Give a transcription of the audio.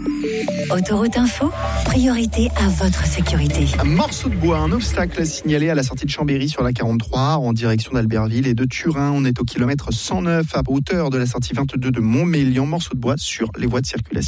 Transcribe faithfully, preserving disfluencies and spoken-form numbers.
Autoroute Info, priorité à votre sécurité. Un morceau de bois, un obstacle signalé à la sortie de Chambéry sur la quarante-trois en direction d'Albertville et de Turin. On est au kilomètre cent neuf à hauteur de la sortie vingt-deux de Montmélian. Morceau de bois sur les voies de circulation.